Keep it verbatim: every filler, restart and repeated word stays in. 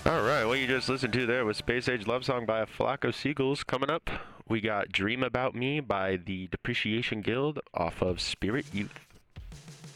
Alright, what you just listened to there was Space Age Love Song by a Flock of Seagulls. Coming up, we got Dream About Me by the Depreciation Guild off of Spirit Youth.